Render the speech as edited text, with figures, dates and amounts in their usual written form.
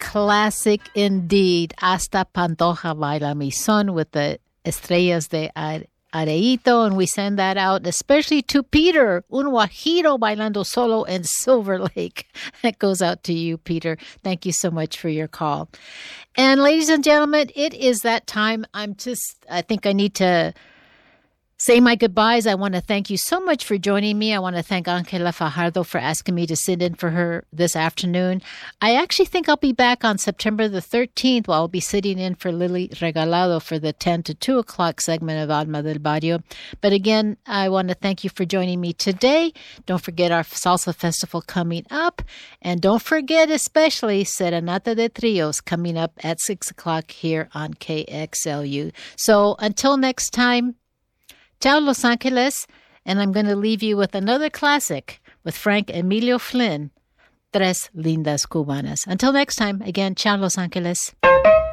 classic indeed. Hasta Pantoja Baila Mi Son with the Estrellas de Areito, and we send that out especially to Peter, un guajiro bailando solo in Silver Lake. That goes out to you, Peter. Thank you so much for your call. And ladies and gentlemen, it is that time. I think I need to say my goodbyes. I want to thank you so much for joining me. I want to thank Angela Fajardo for asking me to sit in for her this afternoon. I actually think I'll be back on September the 13th while I'll be sitting in for Lily Regalado for the 10 to 2 o'clock segment of Alma del Barrio. But again, I want to thank you for joining me today. Don't forget our Salsa Festival coming up. And don't forget especially Serenata de Trios coming up at 6 o'clock here on KXLU. So until next time, ciao, Los Angeles, and I'm going to leave you with another classic with Frank Emilio Flynn, Tres Lindas Cubanas. Until next time, again, ciao, Los Angeles.